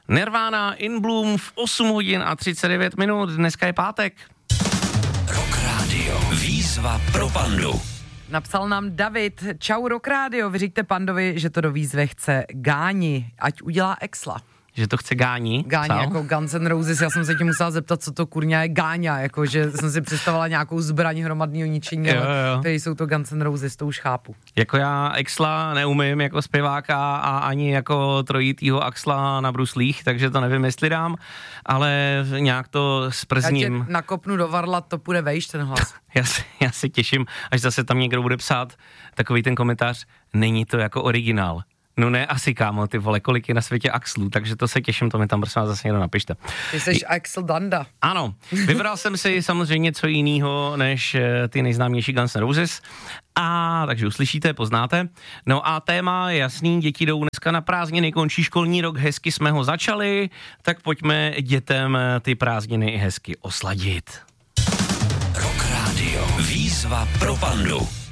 Nirvana In Bloom v 8 hodin a 39 minut, dneska je pátek. Rock Radio. Výzva pro Pandu. Napsal nám David, čau Rock Radio, vyřiďte Pandovi, že to do výzvy chce Gáni, ať udělá Exla. Že to chce Gáni? Gáni, jako Guns N' Roses, já jsem se tě musela zeptat, co to kurňa je Gáňa, jako že jsem si představovala nějakou zbraň hromadného ničení, ale který jsou to Guns N' Roses, to už chápu. Jako já Exla neumím jako zpěváka a ani jako trojitýho Axla na bruslích, takže to nevím, jestli dám, ale nějak to sprzním. Já tě nakopnu do varla, to půjde vejš ten hlas. Já si těším, až zase tam někdo bude psát takový ten komentář, není to jako originál. No ne, asi kámo, ty vole, kolik je na světě Axlů, takže to se těším, to mi tam prosím vás zase někdo napište. Ty jsi Axl Danda. Ano, vybral jsem si samozřejmě něco jiného, než ty nejznámější Guns N' Roses, a takže uslyšíte, poznáte. No a téma je jasný, děti jdou dneska na prázdniny, končí školní rok, hezky jsme ho začali, tak pojďme dětem ty prázdniny hezky osladit. Rock Radio. Výzva pro Pandu.